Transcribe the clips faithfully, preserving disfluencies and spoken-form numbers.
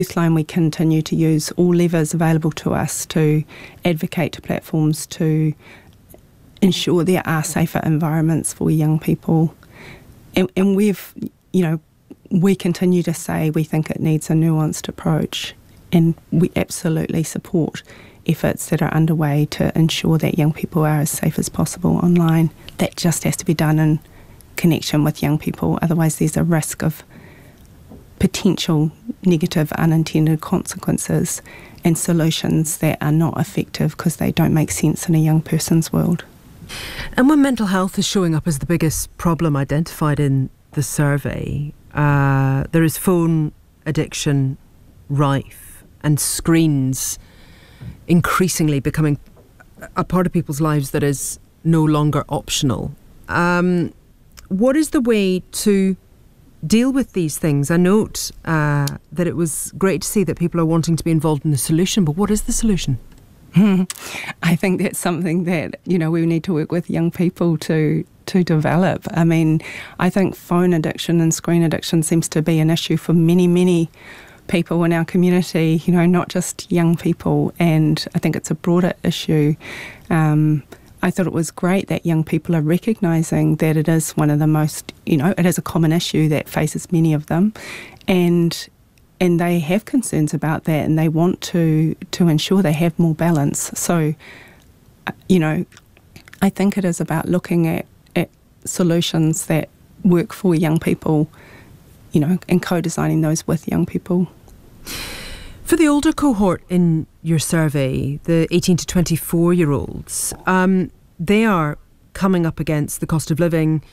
Youthline, we continue to use all levers available to us to advocate to platforms to ensure there are safer environments for young people. And, and we've, you know, we continue to say we think it needs a nuanced approach, and we absolutely support efforts that are underway to ensure that young people are as safe as possible online. That just has to be done in connection with young people, otherwise there's a risk of potential negative unintended consequences and solutions that are not effective because they don't make sense in a young person's world. And when mental health is showing up as the biggest problem identified in the survey, uh, there is phone addiction rife and screens increasingly becoming a part of people's lives that is no longer optional. Um, what is the way to deal with these things? I note uh, that it was great to see that people are wanting to be involved in the solution, but what is the solution? I think that's something that, you know, we need to work with young people to to develop. I mean, I think phone addiction and screen addiction seems to be an issue for many, many people in our community, you know, not just young people, and I think it's a broader issue. Um, I thought it was great that young people are recognising that it is one of the most, you know, it is a common issue that faces many of them, and and they have concerns about that, and they want to to ensure they have more balance. So, you know, I think it is about looking at, at solutions that work for young people, you know, and co-designing those with young people. For the older cohort in your survey, the eighteen to twenty-four year olds, um, they are coming up against the cost of living,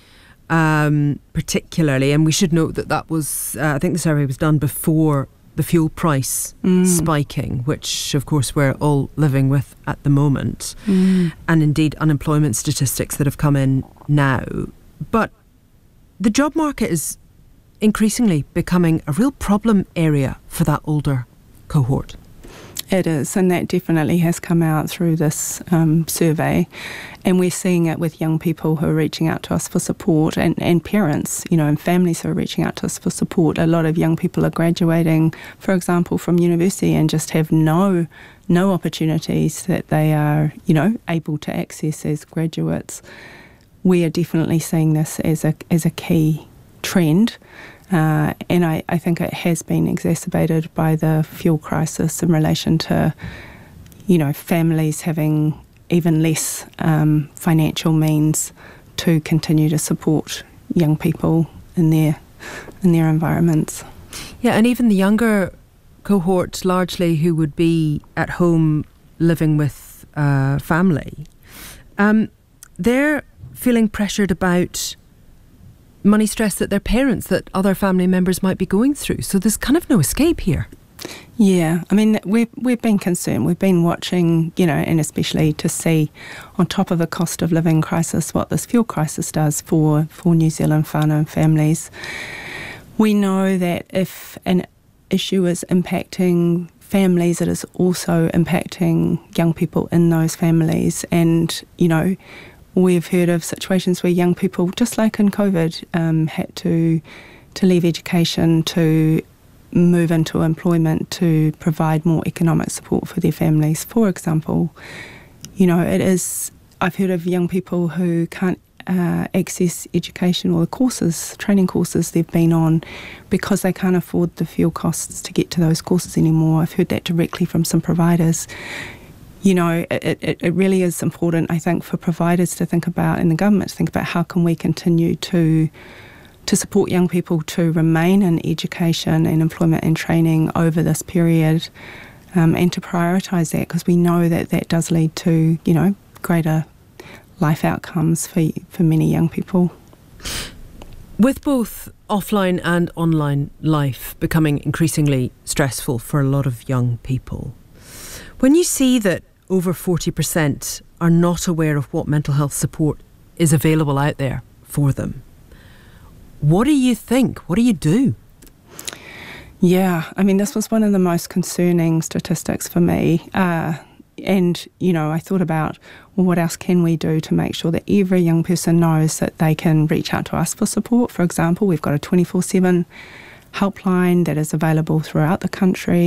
um, particularly, and we should note that that was, uh, I think the survey was done before the fuel price mm. spiking, which of course we're all living with at the moment, mm. and indeed unemployment statistics that have come in now. But the job market is increasingly becoming a real problem area for that older cohort. It is, and that definitely has come out through this um, survey, and we're seeing it with young people who are reaching out to us for support, and, and parents, you know, and families who are reaching out to us for support. A lot of young people are graduating, for example, from university and just have no no opportunities that they are, you know, able to access as graduates. We are definitely seeing this as a as a key trend. Uh, and I, I think it has been exacerbated by the fuel crisis in relation to, you know, families having even less um, financial means to continue to support young people in their in their environments. Yeah, and even the younger cohort, largely who would be at home living with uh, family, um, they're feeling pressured about money stress that their parents, that other family members might be going through. So there's kind of no escape here. Yeah, I mean, we've, we've been concerned. We've been watching, you know, and especially to see, on top of a cost of living crisis, what this fuel crisis does for, for New Zealand whānau and families. We know that if an issue is impacting families, it is also impacting young people in those families. And, you know, we've heard of situations where young people, just like in COVID, um, had to to leave education, to move into employment, to provide more economic support for their families. For example, you know, it is, I've heard of young people who can't uh, access education or the courses, training courses they've been on, because they can't afford the fuel costs to get to those courses anymore. I've heard that directly from some providers. You know, it, it, it really is important, I think, for providers to think about, and the government to think about, how can we continue to to support young people to remain in education and employment and training over this period, um, and to prioritise that, because we know that that does lead to, you know, greater life outcomes for for many young people. With both offline and online life becoming increasingly stressful for a lot of young people, when you see that over forty percent are not aware of what mental health support is available out there for them, what do you think? What do you do? Yeah, I mean, this was one of the most concerning statistics for me. Uh, and, you know, I thought about, well, what else can we do to make sure that every young person knows that they can reach out to us for support? For example, we've got a twenty-four seven helpline that is available throughout the country.